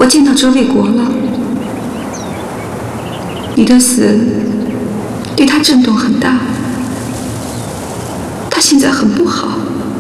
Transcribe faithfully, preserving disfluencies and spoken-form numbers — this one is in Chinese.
我见到哲卫国了。你的死对他震动很大，他现在很不好。